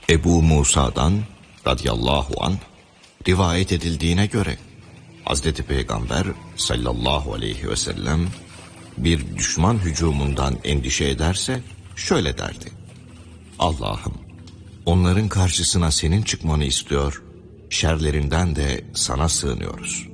Ebu Musa'dan radıyallahu anh rivayet edildiğine göre Hazreti Peygamber sallallahu aleyhi ve sellem bir düşman hücumundan endişe ederse şöyle derdi: Allah'ım, onların karşısına senin çıkmanı istiyor, şerlerinden de sana sığınıyoruz.